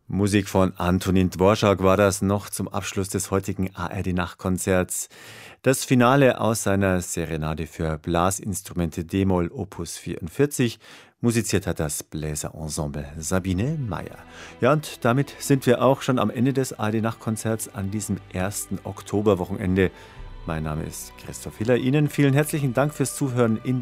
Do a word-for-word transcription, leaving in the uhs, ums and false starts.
Musik von Antonin Dvorak war das noch zum Abschluss des heutigen A R D-Nachtkonzerts. Das Finale aus seiner Serenade für Blasinstrumente d-Moll Opus vierundvierzig. Musiziert hat das Bläserensemble Sabine Meyer. Ja, und damit sind wir auch schon am Ende des A R D-Nachtkonzerts an diesem ersten Oktoberwochenende. Mein Name ist Christoph Hiller. Ihnen vielen herzlichen Dank fürs Zuhören in